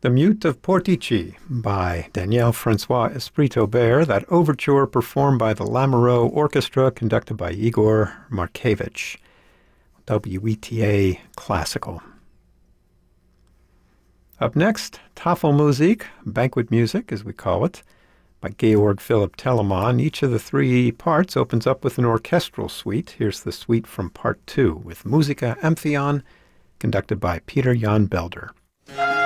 The Mute of Portici by Daniel Francois Esprit-Aubert, that overture performed by the Lamoureux Orchestra, conducted by Igor Markevich. WETA Classical. Up next, Tafelmusik, banquet music as we call it, by Georg Philipp Telemann. Each of the three parts opens up with an orchestral suite. Here's the suite from Part 2 with Musica Amphion, conducted by Peter Jan Belder.